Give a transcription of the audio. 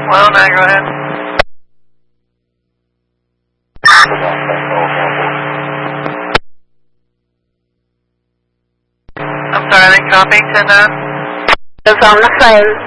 109, go ahead. I'm sorry, I didn't copy. 10-9. Is on the phone.